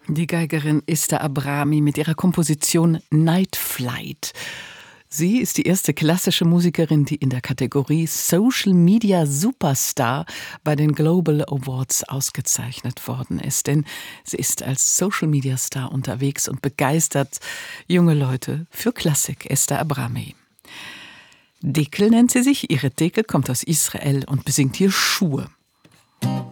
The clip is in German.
Die Geigerin Esther Abrami mit ihrer Komposition Night Flight. Sie ist die erste klassische Musikerin, die in der Kategorie Social Media Superstar bei den Global Awards ausgezeichnet worden ist. Denn sie ist als Social Media Star unterwegs und begeistert junge Leute für Klassik. Esther Abrami. Dekel nennt sie sich. Ihre Dekel kommt aus Israel und besingt hier Schuhe.